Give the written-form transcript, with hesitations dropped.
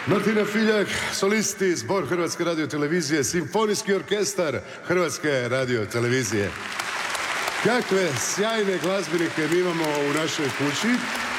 Martina Filjak, solisti, zbor Hrvatske radiotelevizije, simfonijski orkestar Hrvatske radiotelevizije. Kakve sjajne glazbenike mi imamo u našoj kući.